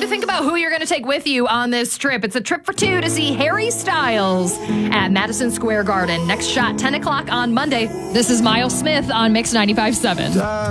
think about who you're going to take with you on this trip. It's a trip for two to see Harry Styles at Madison Square Garden. Next shot, 10 o'clock on Monday. This is Miles Smith on Mix 95.7.